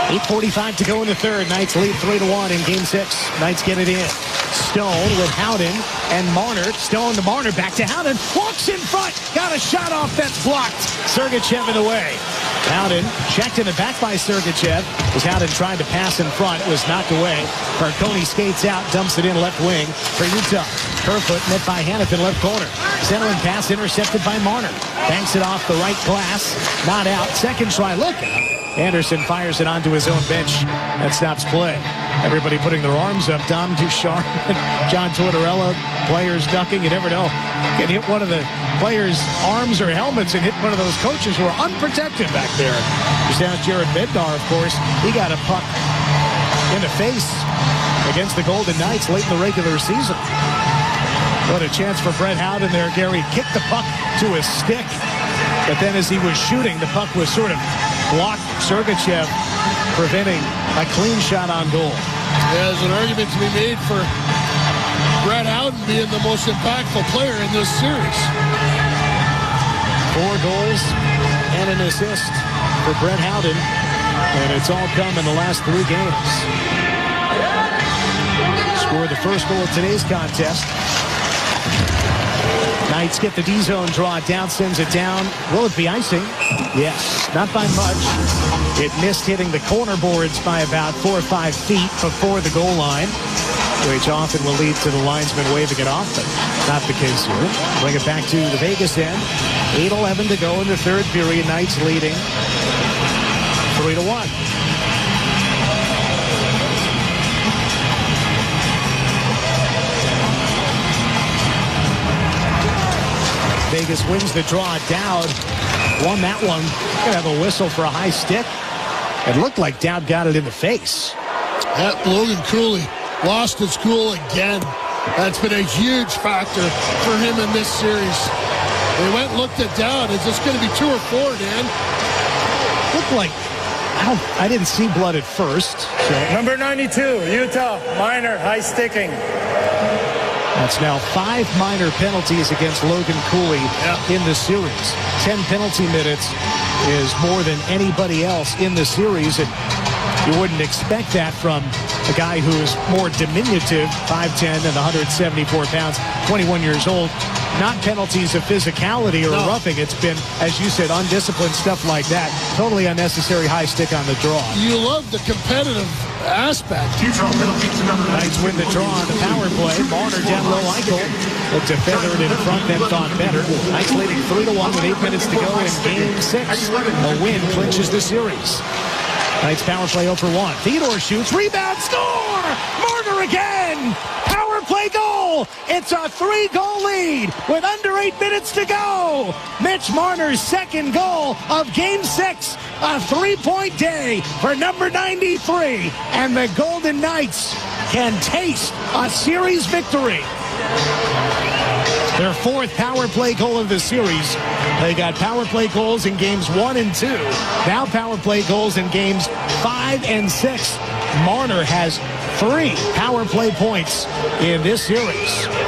8:45 to go in the third. Knights lead 3-1 in Game 6. Knights get it in. Stone with Howden and Marner. Stone to Marner, back to Howden. Walks in front. Got a shot off that's blocked. Sergachev in the way. Howden checked in the back by Sergachev. As Howden tried to pass in front, it was knocked away. Carcone skates out, dumps it in left wing for Utah. Kerfoot met by Hanifin left corner. Centering pass intercepted by Marner. Banks it off the right glass. Not out. Second try. Look out. Anderson fires it onto his own bench. That stops play. Everybody putting their arms up. Dom Ducharme and John Tortorella. Players ducking. You never know. Can hit one of the players' arms or helmets and hit one of those coaches who are unprotected back there. Just now, Jared Bednar, of course. He got a puck in the face against the Golden Knights late in the regular season. What a chance for Brett Howden there. Gary kicked the puck to his stick. But then as he was shooting, the puck was sort of blocked. Sergachev preventing a clean shot on goal. Yeah, there's an argument to be made for Brett Howden being the most impactful player in this series. 4 goals and an assist for Brett Howden. And it's all come in the last 3 games. Scored the first goal of today's contest. Knights get the D-zone draw down, sends it down. Will it be icing? Yes, not by much. It missed hitting the corner boards by about 4 or 5 feet before the goal line, which often will lead to the linesman waving it off, but not the case here. Bring it back to the Vegas end. 8:11 to go in the third period. Knights leading 3-1. Vegas wins the draw. Dowd won that one. Gonna have a whistle for a high stick. It looked like Dowd got it in the face. That Logan Cooley lost his cool again. That's been a huge factor for him in this series. They went and looked at Dowd. Is this going to be 2 or 4, Dan? Looked like, I didn't see blood at first. So. Number 92, Utah, minor, high sticking. That's now 5 minor penalties against Logan Cooley in the series. 10 penalty minutes is more than anybody else in the series. And you wouldn't expect that from a guy who is more diminutive, 5'10" and 174 pounds, 21 years old. Not penalties of physicality or roughing. It's been, as you said, undisciplined stuff like that. Totally unnecessary high stick on the draw. You love the competitive aspect. Knights win the draw on the power play. Marner down low. Eichel looked to feather it in front, then thought better. Knights leading 3-1 with 8 minutes to go in Game 6. A win clinches the series. Knights power play 0 for 1. Theodore shoots, rebound, score! Marner again! Power play goal! It's a 3-goal lead with under 8 minutes to go! Mitch Marner's second goal of Game 6. A 3-point day for number 93. And the Golden Knights can taste a series victory. Their 4th power play goal of the series. They got power play goals in games 1 and 2. Now power play goals in games 5 and 6. Marner has 3 power play points in this series.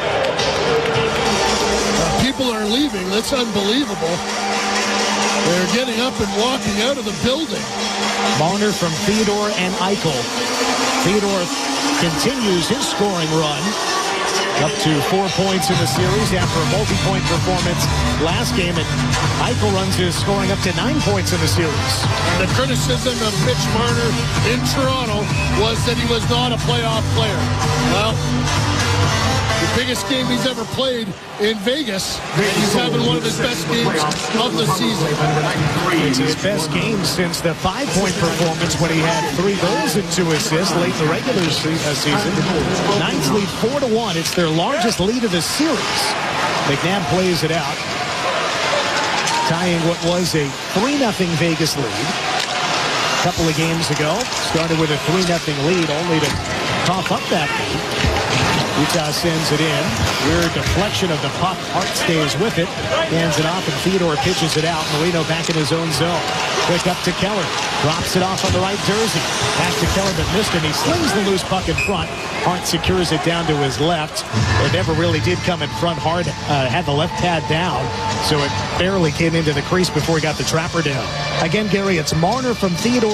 People are leaving. That's unbelievable. They're getting up and walking out of the building. Marner from Theodore and Eichel. Theodore continues his scoring run. Up to 4 points in the series after a multi-point performance last game. And Eichel runs his scoring up to 9 points in the series. The criticism of Mitch Marner in Toronto was that he was not a playoff player. Well, the biggest game he's ever played in Vegas, and he's having one of his best games of the season. It's his best game since the 5-point performance when he had 3 goals and 2 assists late in the regular season. Knights lead 4-1. It's their largest lead of the series. McNabb plays it out, tying what was a 3-0 Vegas lead a couple of games ago. Started with a 3-0 lead, only to cough up that lead. Utah sends it in. Weird deflection of the puck. Hart stays with it. Hands it off, and Theodore pitches it out. Marino back in his own zone. Quick up to Keller. Drops it off on the right jersey. Back to Keller, but missed him. He slings the loose puck in front. Hart secures it down to his left. It never really did come in front. Hart had the left pad down, so it barely came into the crease before he got the trapper down. Again, Gary, it's Marner from Theodore.